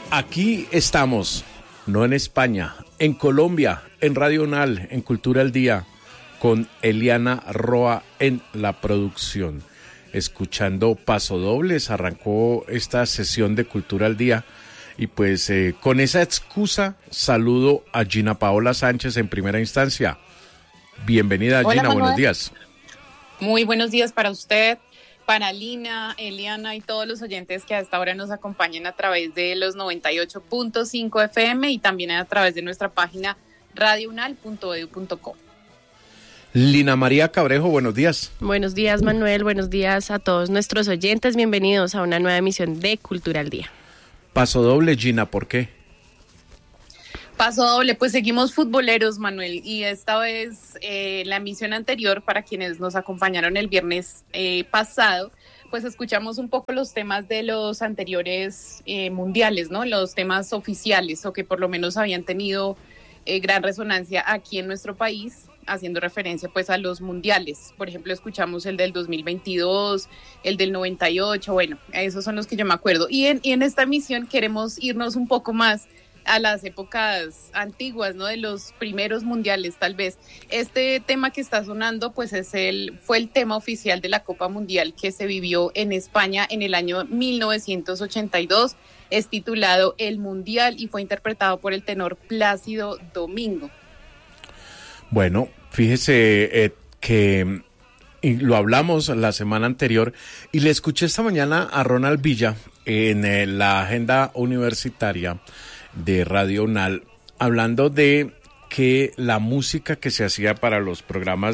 Aquí estamos, no en España, en Colombia, en Radio UNAL, en Cultura al Día, con Eliana Roa en la producción. Escuchando Pasodobles, arrancó esta sesión de Cultura al Día y pues con esa excusa saludo a Gina Paola Sánchez en primera instancia. Bienvenida, Hola, Gina, Manuel. buenos días. Muy buenos días para usted, para Lina, Eliana y todos los oyentes que hasta ahora nos acompañan a través de los 98.5 FM y también a través de nuestra página radiounal.edu.co. Lina María Cabrejo, buenos días. Buenos días, Manuel, buenos días a todos nuestros oyentes, bienvenidos a una nueva emisión de Cultura al Día. Pasodoble, Gina, ¿por qué? Paso doble, pues seguimos futboleros, Manuel, y esta vez la emisión anterior, para quienes nos acompañaron el viernes pasado, pues escuchamos un poco los temas de los anteriores mundiales, ¿no? Los temas oficiales o que por lo menos habían tenido gran resonancia aquí en nuestro país, haciendo referencia pues a los mundiales. Por ejemplo, escuchamos el del 2022, el del 98, bueno, esos son los que yo me acuerdo. Y en esta emisión queremos irnos un poco más a las épocas antiguas, ¿no? De los primeros mundiales, tal vez. Este tema que está sonando, pues fue el tema oficial de la Copa Mundial que se vivió en España en el año 1982. Es titulado El Mundial y fue interpretado por el tenor Plácido Domingo. Bueno, fíjese que lo hablamos la semana anterior y le escuché esta mañana a Ronald Villa en la agenda universitaria de Radio UNAL, hablando de que la música que se hacía para los programas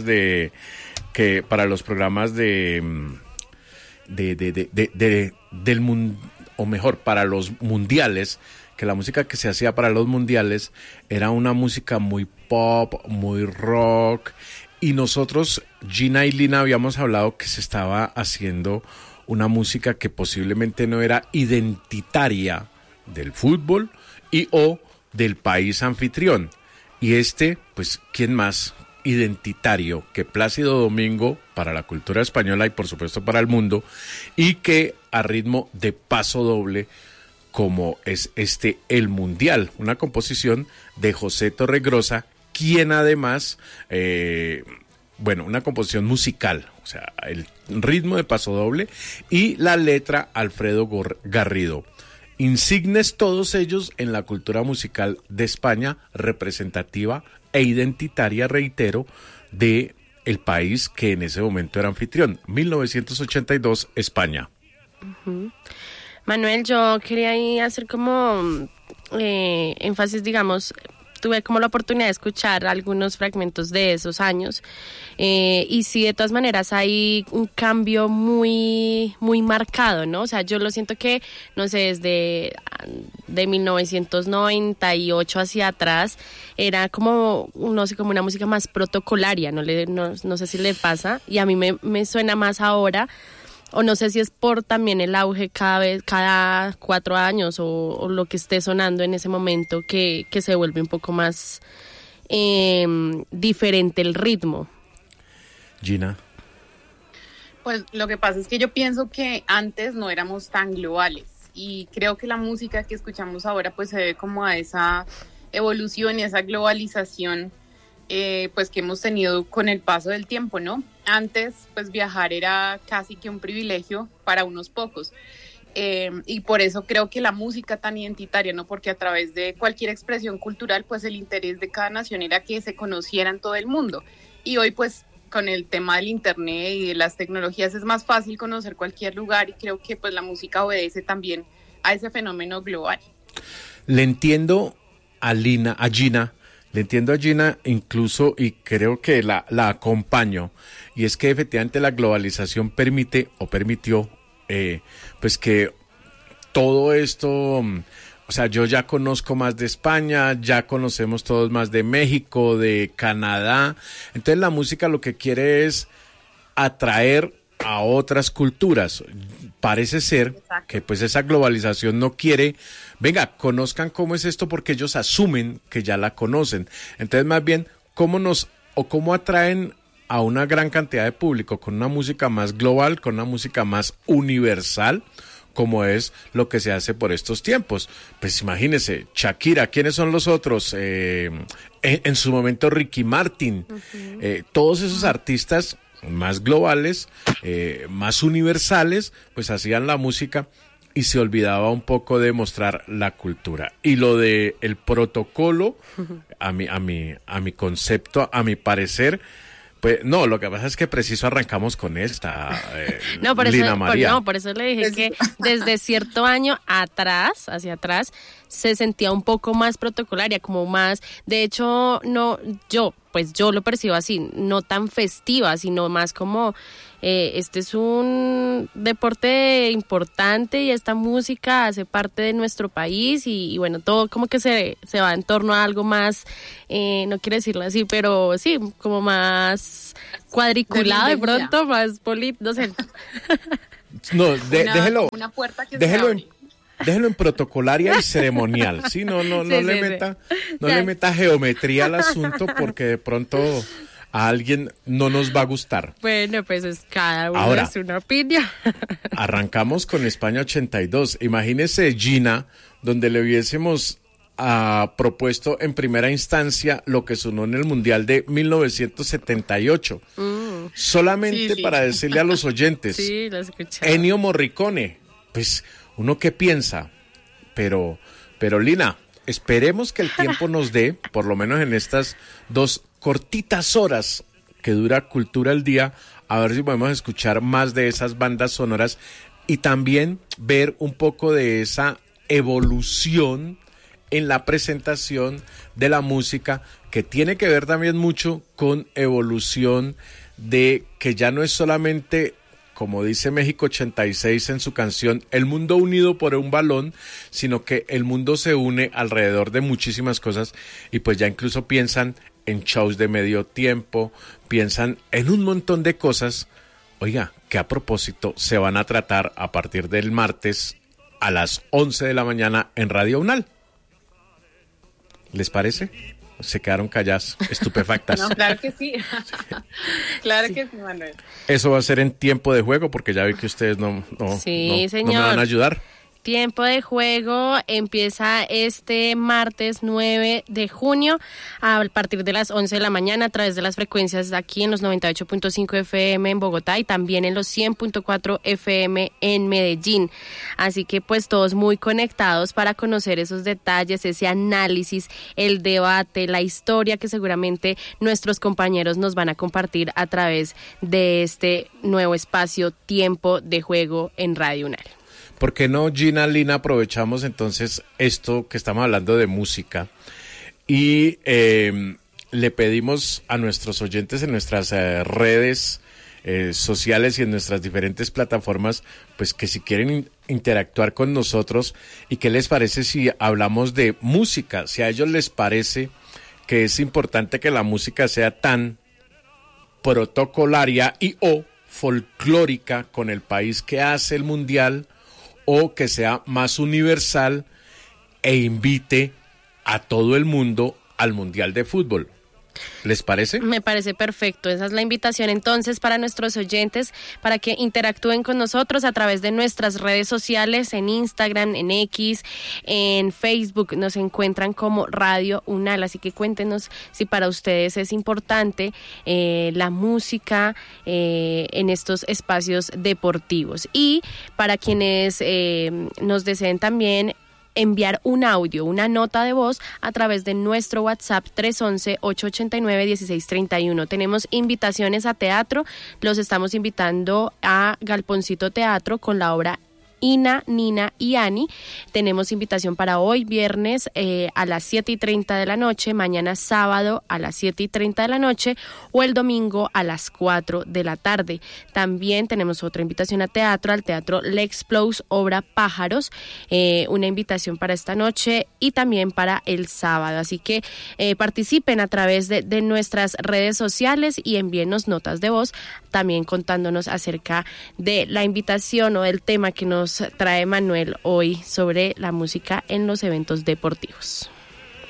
para los mundiales, que la música que se hacía para los mundiales era una música muy pop, muy rock, y nosotros, Gina y Lina, habíamos hablado que se estaba haciendo una música que posiblemente no era identitaria del fútbol y o del país anfitrión. Y pues, ¿quién más identitario que Plácido Domingo para la cultura española y por supuesto para el mundo, y que a ritmo de paso doble, como es El Mundial, una composición de José Torregrosa, quien además, una composición musical, o sea, el ritmo de paso doble y la letra Alfredo Garrido. Insignes todos ellos en la cultura musical de España, representativa e identitaria, reitero, de el país que en ese momento era anfitrión, 1982, España. Uh-huh. Manuel, yo quería ahí hacer como énfasis, digamos, tuve como la oportunidad de escuchar algunos fragmentos de esos años y sí, de todas maneras hay un cambio muy, muy marcado, ¿no? O sea, yo lo siento que, no sé, desde de 1998 hacia atrás era como, no sé, como una música más protocolaria, no sé si le pasa, y a mí me suena más ahora, o no sé si es por también el auge cada 4 años o lo que esté sonando en ese momento que se vuelve un poco más diferente el ritmo. Gina. Pues lo que pasa es que yo pienso que antes no éramos tan globales y creo que la música que escuchamos ahora pues se debe como a esa evolución y esa globalización pues que hemos tenido con el paso del tiempo, ¿no? Antes, pues viajar era casi que un privilegio para unos pocos. Y por eso creo que la música tan identitaria, ¿no? Porque a través de cualquier expresión cultural, pues el interés de cada nación era que se conociera en todo el mundo. Y hoy, pues, con el tema del internet y de las tecnologías es más fácil conocer cualquier lugar y creo que pues la música obedece también a ese fenómeno global. Le entiendo a Gina, le entiendo a Gina incluso, y creo que la acompaño, y es que efectivamente la globalización permitió pues que todo esto, o sea, yo ya conozco más de España, ya conocemos todos más de México, de Canadá, entonces la música lo que quiere es atraer a otras culturas. Parece ser Exacto. que pues esa globalización no quiere, venga, conozcan cómo es esto porque ellos asumen que ya la conocen. Entonces más bien, ¿cómo atraen a una gran cantidad de público con una música más global, con una música más universal, como es lo que se hace por estos tiempos. Pues imagínese, Shakira, ¿quiénes son los otros? En su momento Ricky Martin, todos esos artistas más globales, más universales, pues hacían la música y se olvidaba un poco de mostrar la cultura. Y lo de el protocolo, a mi concepto, a mi parecer, pues no, lo que pasa es que preciso arrancamos con esta, no, por Lina eso, María. por eso le dije que desde cierto año atrás, hacia atrás, se sentía un poco más protocolaria, como más, de hecho, no, yo lo percibo así, no tan festiva, sino más como, este es un deporte importante y esta música hace parte de nuestro país y bueno, todo como que se va en torno a algo más, no quiero decirlo así, pero sí, como más cuadriculado de pronto, más no sé. No, déjelo. Una puerta que déjelo se abre. Déjelo en protocolaria y ceremonial, ¿sí? No le meta geometría al asunto porque de pronto a alguien no nos va a gustar. Bueno, pues es cada uno Ahora, es una opinión. Arrancamos con España 82. Imagínese Gina, donde le hubiésemos propuesto en primera instancia lo que sonó en el Mundial de 1978. Solamente sí. para decirle a los oyentes, Sí, lo escuché. Ennio Morricone, pues uno qué piensa, pero Lina, esperemos que el tiempo nos dé, por lo menos en estas 2 cortitas horas que dura Cultura al Día, a ver si podemos escuchar más de esas bandas sonoras y también ver un poco de esa evolución en la presentación de la música, que tiene que ver también mucho con evolución de que ya no es solamente, como dice México 86 en su canción, el mundo unido por un balón, sino que el mundo se une alrededor de muchísimas cosas y pues ya incluso piensan en shows de medio tiempo, piensan en un montón de cosas, oiga, que a propósito se van a tratar a partir del martes a las 11 de la mañana en Radio UNAL. ¿Les parece? Se quedaron calladas, estupefactas. No, claro que sí. Claro que sí, Manuel. Eso va a ser en tiempo de juego, porque ya vi que ustedes no me van a ayudar. Tiempo de juego empieza este martes 9 de junio a partir de las 11 de la mañana a través de las frecuencias de aquí en los 98.5 FM en Bogotá y también en los 100.4 FM en Medellín. Así que pues todos muy conectados para conocer esos detalles, ese análisis, el debate, la historia que seguramente nuestros compañeros nos van a compartir a través de este nuevo espacio Tiempo de Juego en Radio UNAL. ¿Por qué no, Gina, Lina, aprovechamos entonces esto que estamos hablando de música y le pedimos a nuestros oyentes en nuestras redes sociales y en nuestras diferentes plataformas, pues que si quieren interactuar con nosotros y qué les parece si hablamos de música, si a ellos les parece que es importante que la música sea tan protocolaria y o folclórica con el país que hace el mundial, o que sea más universal e invite a todo el mundo al Mundial de Fútbol. ¿Les parece? Me parece perfecto. Esa es la invitación entonces para nuestros oyentes, para que interactúen con nosotros a través de nuestras redes sociales, en Instagram, en X, en Facebook. Nos encuentran como Radio UNAL, así que cuéntenos si para ustedes es importante la música en estos espacios deportivos. Y para quienes nos deseen también enviar un audio, una nota de voz a través de nuestro WhatsApp 311-889-1631. Tenemos invitaciones a teatro, los estamos invitando a Galponcito Teatro con la obra Ina, Nina y Ani. Tenemos invitación para hoy viernes a las 7:30 de la noche, mañana sábado a las 7:30 de la noche o el domingo a las 4 de la tarde. También tenemos otra invitación a teatro, al Teatro L'Explose, obra Pájaros, una invitación para esta noche y también para el sábado. Así que participen a través de nuestras redes sociales y envíenos notas de voz, también contándonos acerca de la invitación o del tema que nos trae Manuel hoy sobre la música en los eventos deportivos.